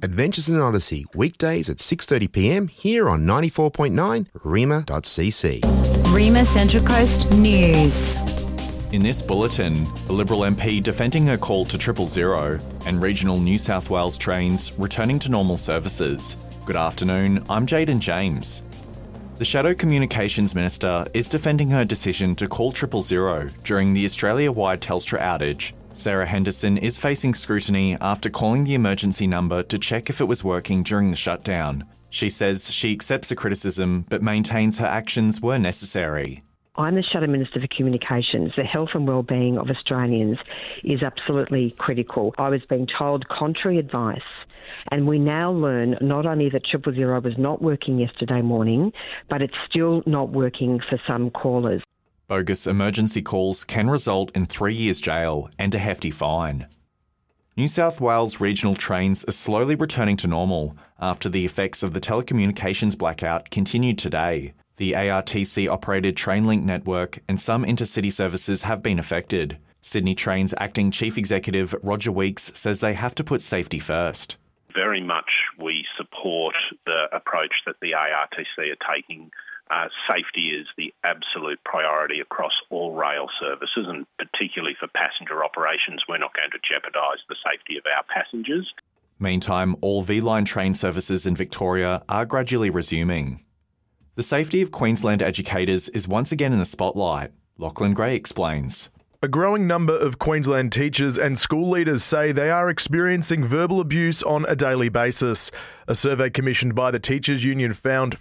Adventures in Odyssey, weekdays at 6:30pm here on 94.9 Rima.cc. Rima Central Coast News. In this bulletin, a Liberal MP defending her call to 000 and regional New South Wales trains returning to normal services. Good afternoon, I'm Jaden James. The Shadow Communications Minister is defending her decision to call 000 during the Australia-wide Telstra outage. Sarah Henderson is facing scrutiny after calling the emergency number to check if it was working during the shutdown. She says she accepts the criticism but maintains her actions were necessary. I'm the Shadow Minister for Communications. The health and wellbeing of Australians is absolutely critical. I was being told contrary advice, and we now learn not only that 000 was not working yesterday morning, but it's still not working for some callers. Bogus emergency calls can result in 3 years jail and a hefty fine. New South Wales regional trains are slowly returning to normal after the effects of the telecommunications blackout continued today. The ARTC-operated Trainlink network and some intercity services have been affected. Sydney Trains Acting Chief Executive Roger Weeks says they have to put safety first. Very much we support the approach that the ARTC are taking. Safety is the absolute priority across all rail services, and particularly for passenger operations. We're not going to jeopardise the safety of our passengers. Meantime, all V-Line train services in Victoria are gradually resuming. The safety of Queensland educators is once again in the spotlight. Lachlan Gray explains. A growing number of Queensland teachers and school leaders say they are experiencing verbal abuse on a daily basis. A survey commissioned by the Teachers Union found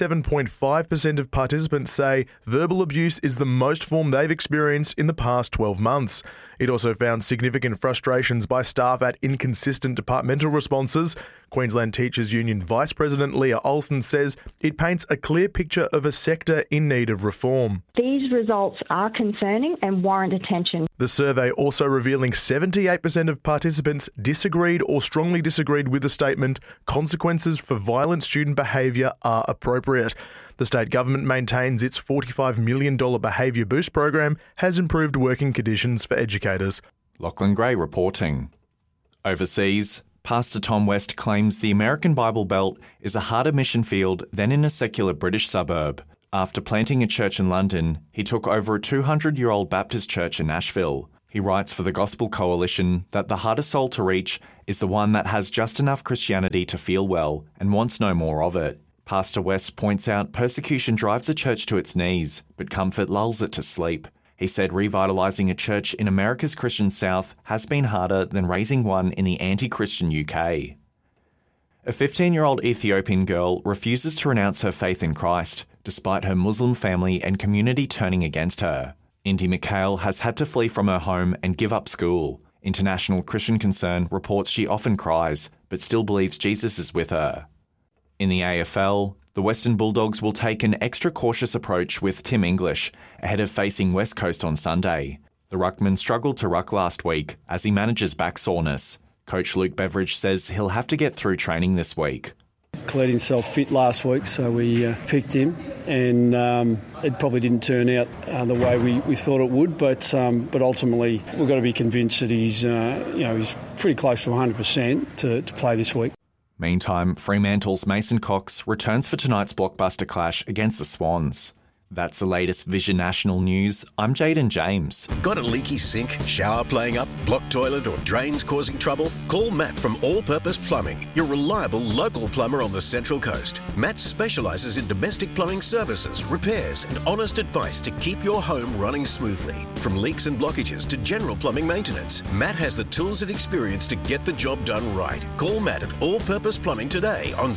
57.5% of participants say verbal abuse is the most form they've experienced in the past 12 months. It also found significant frustrations by staff at inconsistent departmental responses. Queensland Teachers Union Vice President Leah Olsen says it paints a clear picture of a sector in need of reform. These results are concerning and warrant attention. The survey also revealing 78% of participants disagreed or strongly disagreed with the statement, consequences for violent student behaviour are appropriate. The state government maintains its $45 million behaviour boost program has improved working conditions for educators. Lachlan Gray reporting. Overseas, Pastor Tom West claims the American Bible Belt is a harder mission field than in a secular British suburb. After planting a church in London, he took over a 200-year-old Baptist church in Nashville. He writes for the Gospel Coalition that the hardest soul to reach is the one that has just enough Christianity to feel well and wants no more of it. Pastor West points out persecution drives a church to its knees, but comfort lulls it to sleep. He said revitalising a church in America's Christian South has been harder than raising one in the anti-Christian UK. A 15-year-old Ethiopian girl refuses to renounce her faith in Christ, despite her Muslim family and community turning against her. Indy McHale has had to flee from her home and give up school. International Christian Concern reports she often cries, but still believes Jesus is with her. In the AFL, the Western Bulldogs will take an extra cautious approach with Tim English ahead of facing West Coast on Sunday. The ruckman struggled to ruck last week as he manages back soreness. Coach Luke Beveridge says he'll have to get through training this week. Cleared himself fit last week, so we picked him, and it probably didn't turn out the way we thought it would, but ultimately we've got to be convinced that he's pretty close to 100% to play this week. Meantime, Fremantle's Mason Cox returns for tonight's blockbuster clash against the Swans. That's the latest Vision National news. I'm Jaden James. Got a leaky sink, shower playing up, blocked toilet or drains causing trouble? Call Matt from All Purpose Plumbing, your reliable local plumber on the Central Coast. Matt specialises in domestic plumbing services, repairs and honest advice to keep your home running smoothly. From leaks and blockages to general plumbing maintenance, Matt has the tools and experience to get the job done right. Call Matt at All Purpose Plumbing today on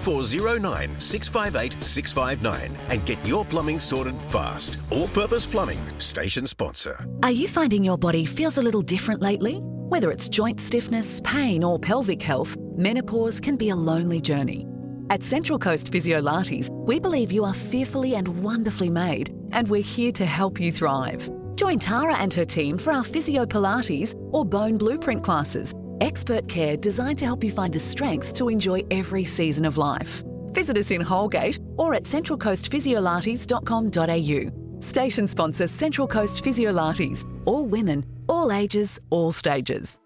0409 658 659 and get your plumbing sorted fast. All Purpose Plumbing, station sponsor. Are you finding your body feels a little different lately? Whether it's joint stiffness, pain or pelvic health, menopause can be a lonely journey. At Central Coast Physiolates, we believe you are fearfully and wonderfully made, and we're here to help you thrive. Join Tara and her team for our Physio Pilates or Bone Blueprint classes. Expert care designed to help you find the strength to enjoy every season of life. Visit us in Holgate or at centralcoastphysiolates.com.au. Station sponsor Central Coast Physiolates. All women, all ages, all stages.